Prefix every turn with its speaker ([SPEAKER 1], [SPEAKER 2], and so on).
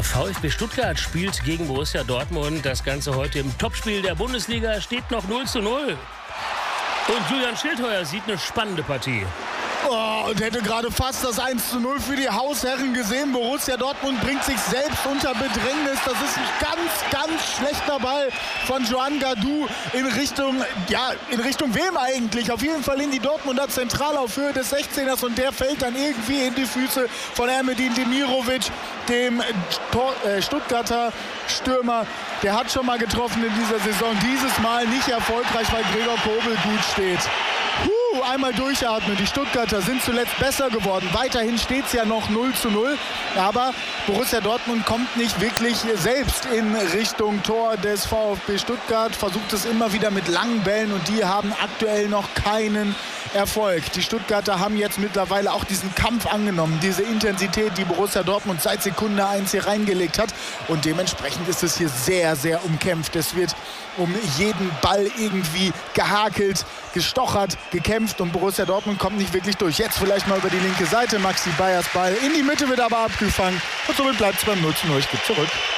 [SPEAKER 1] VfB Stuttgart spielt gegen Borussia Dortmund. Das Ganze heute im Topspiel der Bundesliga, steht noch 0:0. Und Julian Schildheuer sieht eine spannende Partie.
[SPEAKER 2] Oh, und hätte gerade fast das 1:0 für die Hausherren gesehen. Borussia Dortmund bringt sich selbst unter Bedrängnis. Das ist ein ganz schlechter Ball von Joan Gadou in Richtung wem eigentlich? Auf jeden Fall in die Dortmunder Zentrale auf Höhe des 16ers. Und der fällt dann irgendwie in die Füße von Ermedin Demirovic, dem Stuttgarter Stürmer. Der hat schon mal getroffen in dieser Saison. Dieses Mal nicht erfolgreich, weil Gregor Kobel gut steht. Einmal durchatmen. Die Stuttgarter sind zuletzt besser geworden. Weiterhin steht es ja noch 0:0. Aber Borussia Dortmund kommt nicht wirklich selbst in Richtung Tor des VfB Stuttgart. Versucht es immer wieder mit langen Bällen und die haben aktuell noch keinen Erfolg. Die Stuttgarter haben jetzt mittlerweile auch diesen Kampf angenommen. Diese Intensität, die Borussia Dortmund seit Sekunde 1 hier reingelegt hat. Und dementsprechend ist es hier sehr umkämpft. Es wird um jeden Ball irgendwie gehakelt, gestochert, gekämpft und Borussia Dortmund kommt nicht wirklich durch. Jetzt vielleicht mal über die linke Seite. Maxi Bayers Ball in die Mitte wird aber abgefangen und somit bleibt es beim 0:0. Ich gebe zurück.